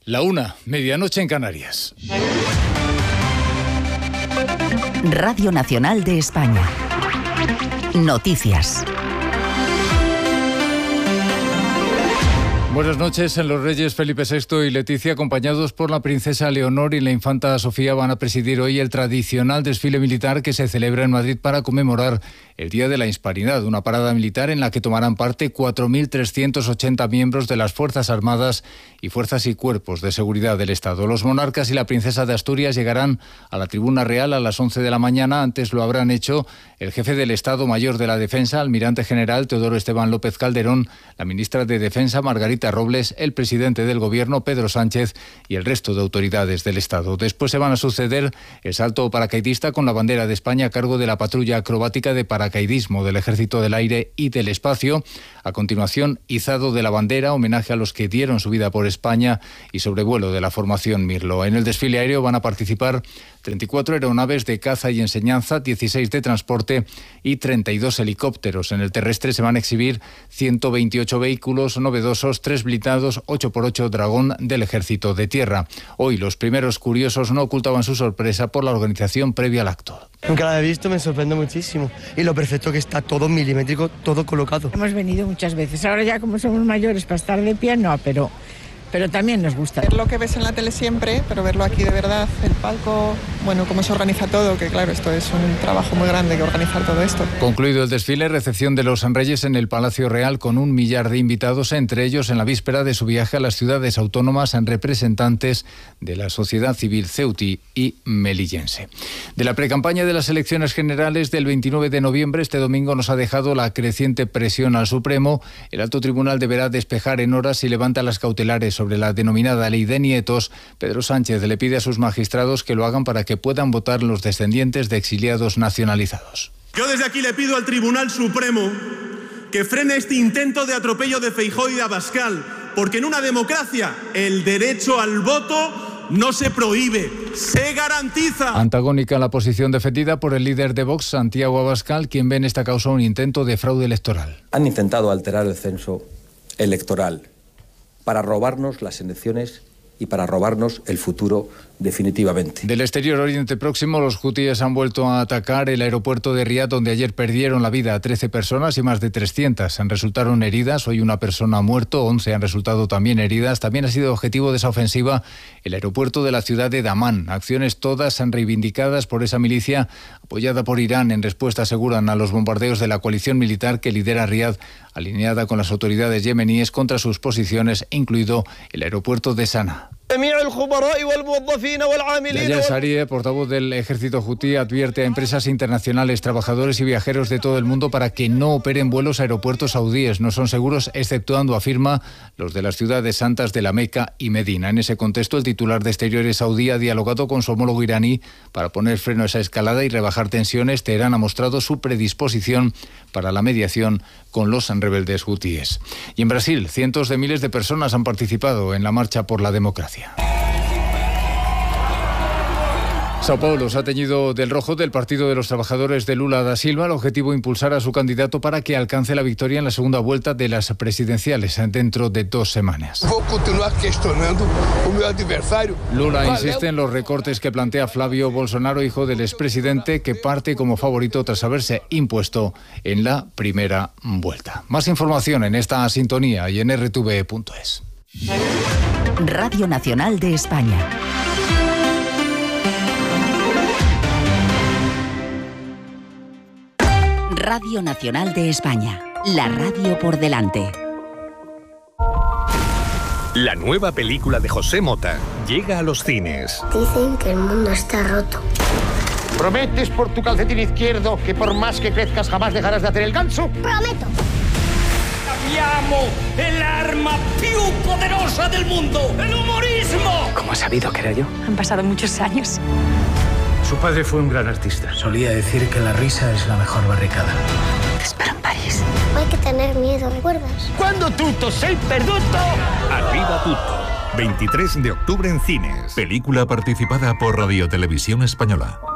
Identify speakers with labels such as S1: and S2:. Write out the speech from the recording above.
S1: La 1, medianoche en Canarias.
S2: Radio Nacional de España. Noticias.
S1: Buenas noches. Los reyes Felipe VI y Leticia, acompañados por la princesa Leonor y la infanta Sofía, van a presidir hoy el tradicional desfile militar que se celebra en Madrid para conmemorar el Día de la Hispanidad, una parada militar en la que tomarán parte 4.380 miembros de las Fuerzas Armadas y Fuerzas y Cuerpos de Seguridad del Estado. Los monarcas y la princesa de Asturias llegarán a la tribuna real a las 11 de la mañana. Antes lo habrán hecho el jefe del Estado Mayor de la Defensa, almirante general Teodoro Esteban López Calderón, la ministra de Defensa Margarita Robles, el presidente del Gobierno Pedro Sánchez y el resto de autoridades del Estado. Después se van a suceder el salto paracaidista con la bandera de España a cargo de la patrulla acrobática de paracaidismo del Ejército del Aire y del Espacio. A continuación, izado de la bandera, homenaje a los que dieron su vida por España y sobrevuelo de la formación Mirlo. En el desfile aéreo van a participar 34 aeronaves de caza y enseñanza, 16 de transporte y 32 helicópteros. En el terrestre se van a exhibir 128 vehículos novedosos, 3 blindados 8x8 Dragón del Ejército de Tierra. Hoy los primeros curiosos no ocultaban su sorpresa por la organización previa al acto.
S3: Nunca la he visto, me sorprende muchísimo. Y lo perfecto que está, todo milimétrico, todo colocado.
S4: Hemos venido muchas veces. Ahora ya como somos mayores para estar de pie, no, pero también nos gusta.
S5: Ver lo que ves en la tele siempre, pero verlo aquí de verdad, el palco, bueno, cómo se organiza todo, que claro, esto es un trabajo muy grande que organizar todo esto.
S1: Concluido el desfile, recepción de los reyes en el Palacio Real con 1 millar de invitados, entre ellos en la víspera de su viaje a las ciudades autónomas en representantes de la sociedad civil ceutí y melillense. De la precampaña de las elecciones generales del 29 de noviembre, este domingo nos ha dejado la creciente presión al Supremo. El alto tribunal deberá despejar en horas si levanta las cautelares sobre la denominada ley de nietos. Pedro Sánchez le pide a sus magistrados que lo hagan para que puedan votar los descendientes de exiliados nacionalizados.
S6: Yo desde aquí le pido al Tribunal Supremo que frene este intento de atropello de Feijóo y de Abascal, porque en una democracia el derecho al voto no se prohíbe, se garantiza.
S1: Antagónica la posición defendida por el líder de Vox, Santiago Abascal, quien ve en esta causa un intento de fraude electoral.
S7: Han intentado alterar el censo electoral para robarnos las elecciones y para robarnos el futuro definitivamente.
S1: Del Exterior, Oriente Próximo, los hutíes han vuelto a atacar el aeropuerto de Riad, donde ayer perdieron la vida a 13 personas y más de 300 resultaron heridas. Hoy una persona ha muerto, 11 han resultado también heridas. También ha sido objetivo de esa ofensiva el aeropuerto de la ciudad de Damán. Acciones todas reivindicadas por esa milicia apoyada por Irán. En respuesta aseguran a los bombardeos de la coalición militar que lidera Riad, alineada con las autoridades yemeníes contra sus posiciones, incluido el aeropuerto de Sanaa. Yahya Saree, portavoz del ejército hutí, advierte a empresas internacionales, trabajadores y viajeros de todo el mundo para que no operen vuelos a aeropuertos saudíes. No son seguros, exceptuando, afirma, los de las ciudades santas de la Meca y Medina. En ese contexto, el titular de Exteriores saudí ha dialogado con su homólogo iraní para poner freno a esa escalada y rebajar tensiones. Teherán ha mostrado su predisposición para la mediación con los rebeldes hutíes. Y en Brasil, cientos de miles de personas han participado en la marcha por la democracia. Sao Paulo se ha teñido del rojo del Partido de los Trabajadores de Lula da Silva. El objetivo, impulsar a su candidato para que alcance la victoria en la segunda vuelta de las presidenciales dentro de 2 semanas. Lula insiste en los recortes que plantea Flavio Bolsonaro, hijo del expresidente, que parte como favorito tras haberse impuesto en la primera vuelta. Más información en esta sintonía y en rtv.es.
S2: Radio Nacional de España. Radio Nacional de España, la radio por delante.
S8: La nueva película de José Mota llega a los cines.
S9: Dicen que el mundo está roto.
S10: ¿Prometes por tu calcetín izquierdo que por más que crezcas jamás dejarás de hacer el ganso?
S9: ¡Prometo!
S11: ¡Abbiamo el arma più poderosa del mundo! ¡El humorismo!
S12: ¿Cómo has sabido que era yo?
S13: Han pasado muchos años.
S14: Su padre fue un gran artista.
S15: Solía decir que la risa es la mejor barricada.
S13: Te espero en París.
S9: No hay que tener miedo, ¿recuerdas?
S10: Quando tutto sei perduto.
S8: Arriba tutto. 23 de octubre en cines.
S16: Película participada por Radio Televisión Española.